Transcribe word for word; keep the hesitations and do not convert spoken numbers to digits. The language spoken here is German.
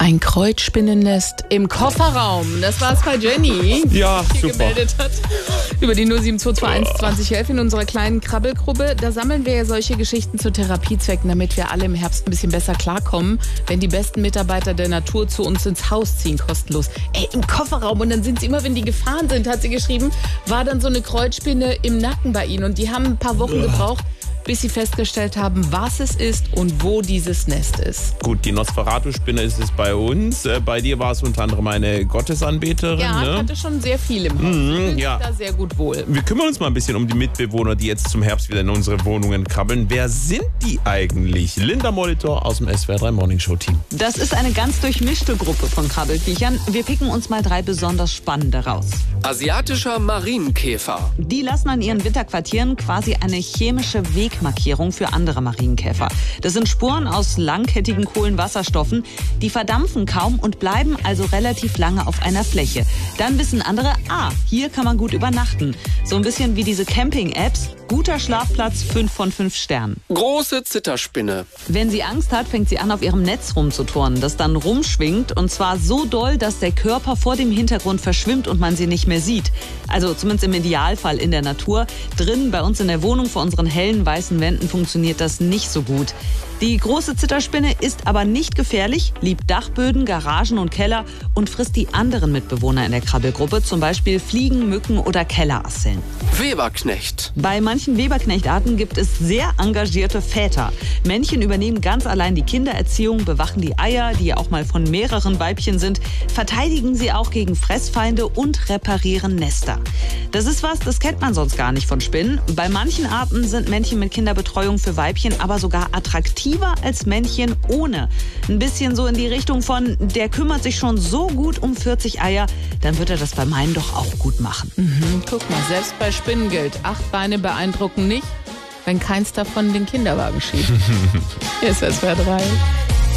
Ein Kreuzspinnennest im Kofferraum. Das war's bei Jenny, Ja, die super. gemeldet hat. Über die null sieben zwei zwei eins zwanzig elf in unserer kleinen Krabbelgruppe. Da sammeln wir ja solche Geschichten zu Therapiezwecken, damit wir alle im Herbst ein bisschen besser klarkommen, wenn die besten Mitarbeiter der Natur zu uns ins Haus ziehen, kostenlos. Ey, im Kofferraum. Und dann sind sie immer, wenn die gefahren sind, hat sie geschrieben, war dann so eine Kreuzspinne im Nacken bei ihnen. Und die haben ein paar Wochen gebraucht, bis sie festgestellt haben, was es ist und wo dieses Nest ist. Gut, die Nosferatu-Spinne ist es bei uns. Äh, bei dir war es unter anderem eine Gottesanbeterin. Ja, ich ne? hatte schon sehr viel im Haus. Mhm, Ich fühle ja. mich da sehr gut wohl. Wir kümmern uns mal ein bisschen um die Mitbewohner, die jetzt zum Herbst wieder in unsere Wohnungen krabbeln. Wer sind die eigentlich? Linda Molitor aus dem S W R drei Morning Show Team. Das ist eine ganz durchmischte Gruppe von Krabbelfiechern. Wir picken uns mal drei besonders spannende raus. Asiatischer Marienkäfer. Die lassen an ihren Winterquartieren quasi eine chemische Wegmarkierung für andere Marienkäfer. Das sind Spuren aus langkettigen Kohlenwasserstoffen. Die verdampfen kaum und bleiben also relativ lange auf einer Fläche. Dann wissen andere, ah, hier kann man gut übernachten. So ein bisschen wie diese Camping-Apps. Guter Schlafplatz, fünf von fünf Sternen. Große Zitterspinne. Wenn sie Angst hat, fängt sie an, auf ihrem Netz rumzuturnen, das dann rumschwingt und zwar so doll, dass der Körper vor dem Hintergrund verschwimmt und man sie nicht mehr sieht. Also zumindest im Idealfall in der Natur. Drinnen bei uns in der Wohnung vor unseren hellen weißen Wänden funktioniert das nicht so gut. Die große Zitterspinne ist aber nicht gefährlich, liebt Dachböden, Garagen und Keller und frisst die anderen Mitbewohner in der Krabbelgruppe, zum Beispiel Fliegen, Mücken oder Kellerasseln. Weberknecht. Bei manchen Weberknechtarten gibt es sehr engagierte Väter. Männchen übernehmen ganz allein die Kindererziehung, bewachen die Eier, die ja auch mal von mehreren Weibchen sind, verteidigen sie auch gegen Fressfeinde und reparieren Nester. Das ist was, das kennt man sonst gar nicht von Spinnen. Bei manchen Arten sind Männchen mit Kinderbetreuung für Weibchen aber sogar attraktiver als Männchen ohne. Ein bisschen so in die Richtung von, der kümmert sich schon so gut um vierzig Eier, dann wird er das bei meinen doch auch gut machen. Mhm, guck mal, selbst bei Spinnen gilt, acht Beine beeindrucken nicht, wenn keins davon den Kinderwagen schiebt. Hier ist S W R drei.